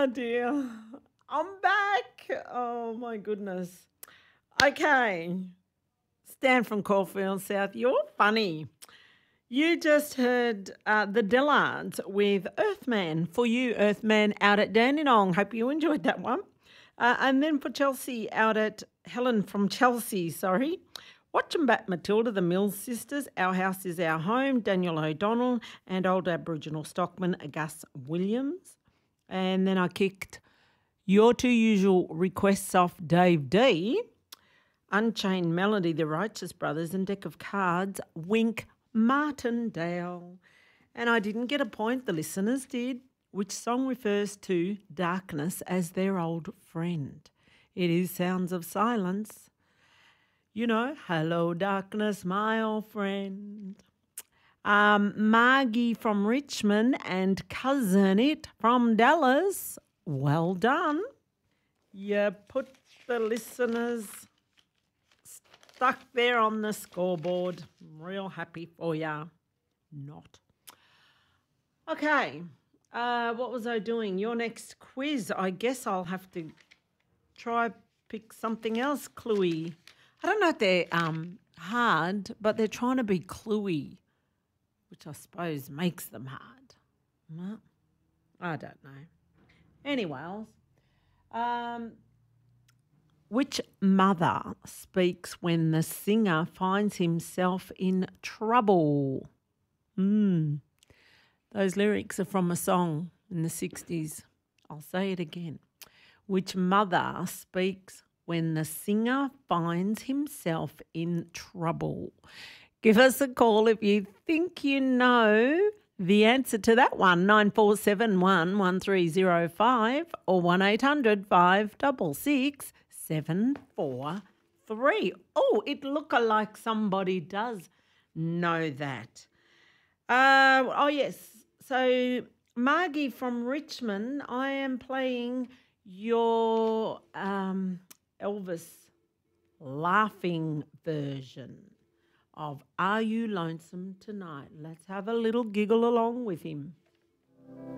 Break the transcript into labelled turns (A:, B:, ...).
A: Oh dear. I'm back. Oh my goodness. Okay. Stan from Caulfield South, you're funny. You just heard the Dillards with Earthman. For you, Earthman, out at Dandenong. Hope you enjoyed that one. And then for Chelsea, out at Helen from Chelsea, sorry. Watch 'em back, Matilda, the Mills sisters. Our house is our home. Daniel O'Donnell and old Aboriginal stockman Gus Williams. And then I kicked your two usual requests off Dave D. Unchained Melody, the Righteous Brothers, and Deck of Cards, Wink Martindale. And I didn't get a point, the listeners did. Which song refers to darkness as their old friend? It is Sounds of Silence. You know, hello darkness, my old friend. Margie from Richmond and Cousin It from Dallas. Well done. You put the listeners stuck there on the scoreboard. I'm real happy for ya. Not. Okay. What was I doing? Your next quiz. I guess I'll have to try pick something else cluey. I don't know if they're hard, but they're trying to be cluey, which I suppose makes them hard. Well, I don't know. Anyway, which mother speaks when the singer finds himself in trouble? Those lyrics are from a song in the 60s. I'll say it again. Which mother speaks when the singer finds himself in trouble? Give us a call if you think you know the answer to that one, 9471 1305 or 1800 566 743. Oh, it look like somebody does know that. Oh, yes. So, Margie from Richmond, I am playing your Elvis laughing version of Are You Lonesome Tonight? Let's have a little giggle along with him.